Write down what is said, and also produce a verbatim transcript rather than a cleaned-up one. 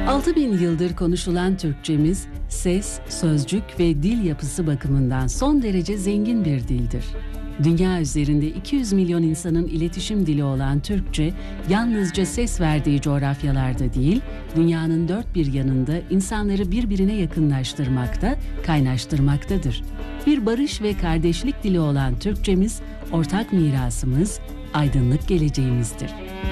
altı bin yıldır konuşulan Türkçemiz, ses, sözcük ve dil yapısı bakımından son derece zengin bir dildir. Dünya üzerinde iki yüz milyon insanın iletişim dili olan Türkçe, yalnızca ses verdiği coğrafyalarda değil, dünyanın dört bir yanında insanları birbirine yakınlaştırmakta, kaynaştırmaktadır. Bir barış ve kardeşlik dili olan Türkçemiz, ortak mirasımız, aydınlık geleceğimizdir.